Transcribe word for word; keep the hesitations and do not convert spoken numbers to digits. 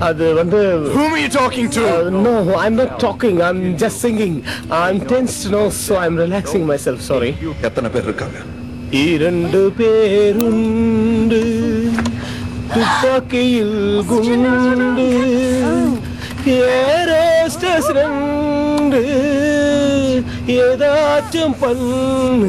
அது வந்து Whom are you talking to? Uh, no, I'm not talking. I'm just singing. I'm tense, no, so I'm relaxing myself. Sorry. எத்தனை பேர் இருக்காங்க? இரண்டு பேருண்டு துப்பாக்கியில் குண்டு ஏரோஸ்டஸ் ரெண்டு ஏதாச்சும் பண்ணு